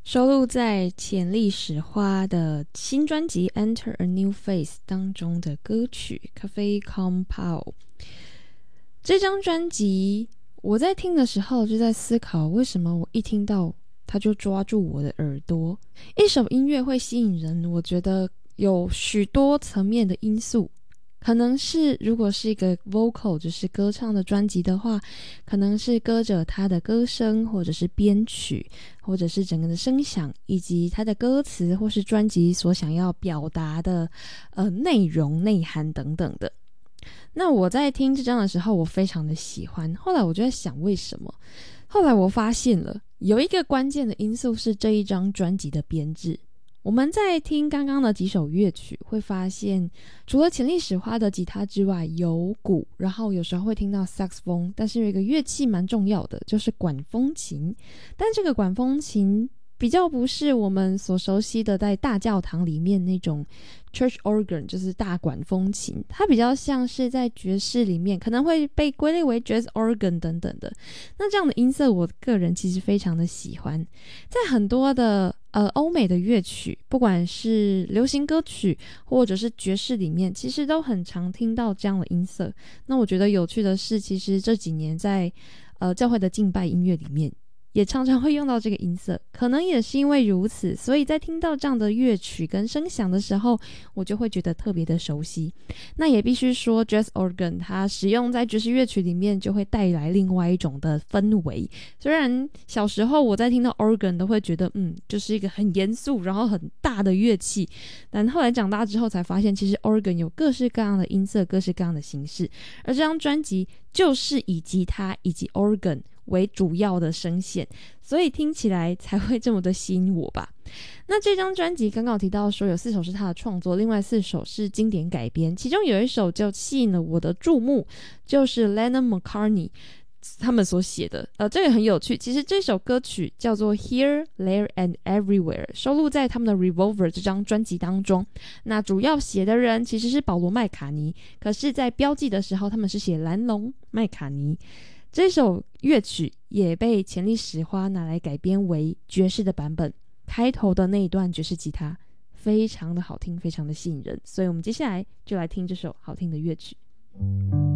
收录在潜力使花的新专辑《Enter a New Phase》当中的歌曲《Cafe Compound》。这张专辑我在听的时候就在思考，为什么我一听到它就抓住我的耳朵。一首音乐会吸引人，我觉得有许多层面的因素，可能是如果是一个 vocal 就是歌唱的专辑的话，可能是歌者他的歌声，或者是编曲，或者是整个的声响，以及他的歌词或是专辑所想要表达的内容内涵等等的。那我在听这张的时候我非常的喜欢，后来我就在想为什么，后来我发现了有一个关键的因素是这一张专辑的编制。我们在听刚刚的几首乐曲会发现，除了潜力使花的吉他之外有鼓，然后有时候会听到萨克斯风，但是有一个乐器蛮重要的，就是管风琴。但这个管风琴比较不是我们所熟悉的在大教堂里面那种 church organ， 就是大管风琴，它比较像是在爵士里面可能会被归类为 jazz organ 等等的。那这样的音色我个人其实非常的喜欢，在很多的欧美的乐曲，不管是流行歌曲或者是爵士里面，其实都很常听到这样的音色。那我觉得有趣的是，其实这几年在教会的敬拜音乐里面也常常会用到这个音色，可能也是因为如此，所以在听到这样的乐曲跟声响的时候，我就会觉得特别的熟悉。那也必须说 Jazz Organ 它使用在爵士乐曲里面就会带来另外一种的氛围。虽然小时候我在听到 Organ 都会觉得就是一个很严肃然后很大的乐器，但后来长大之后才发现，其实 Organ 有各式各样的音色，各式各样的形式，而这张专辑就是以吉他以及 Organ为主要的声线，所以听起来才会这么的吸引我吧。那这张专辑刚刚有提到说有4首是他的创作，另外4首是经典改编，其中有一首就吸引了我的注目，就是 Lennon McCartney 他们所写的这个很有趣。其实这首歌曲叫做 Here, There and Everywhere， 收录在他们的 Revolver 这张专辑当中。那主要写的人其实是保罗麦卡尼，可是在标记的时候他们是写蓝龙麦卡尼。这首乐曲也被潜力使花拿来改编为爵士的版本，开头的那一段爵士吉他非常的好听，非常的吸引人，所以我们接下来就来听这首好听的乐曲。